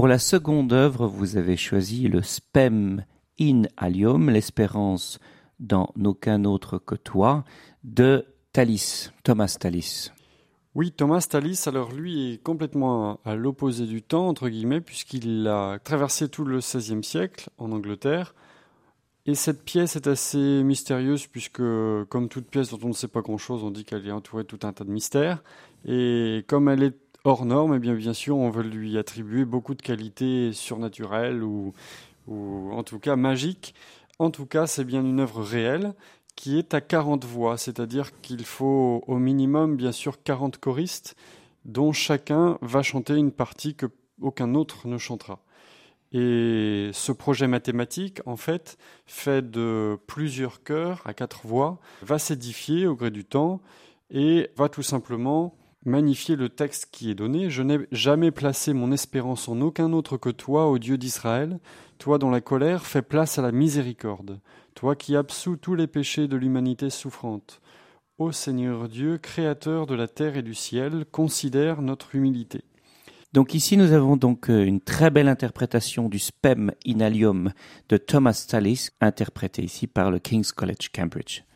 Pour la seconde œuvre, vous avez choisi le Spem in alium, l'espérance dans aucun autre que toi, de Tallis, Thomas Tallis. Oui, Thomas Tallis, alors lui est complètement à l'opposé du temps, entre guillemets, puisqu'il a traversé tout le XVIe siècle en Angleterre. Et cette pièce est assez mystérieuse puisque, comme toute pièce dont on ne sait pas grand-chose, on dit qu'elle est entourée de tout un tas de mystères. Et comme elle est hors norme, eh bien sûr, on veut lui attribuer beaucoup de qualités surnaturelles ou en tout cas magiques. En tout cas, c'est bien une œuvre réelle qui est à 40 voix, c'est-à-dire qu'il faut au minimum, bien sûr, 40 choristes dont chacun va chanter une partie que aucun autre ne chantera. Et ce projet mathématique, en fait de plusieurs chœurs à 4 voix, va s'édifier au gré du temps et va tout simplement magnifier le texte qui est donné. Je n'ai jamais placé mon espérance en aucun autre que toi, ô Dieu d'Israël, toi dont la colère fait place à la miséricorde, toi qui absous tous les péchés de l'humanité souffrante. Ô Seigneur Dieu, créateur de la terre et du ciel, considère notre humilité. Donc ici, nous avons donc une très belle interprétation du Spem in alium de Thomas Tallis, interprété ici par le King's College Cambridge.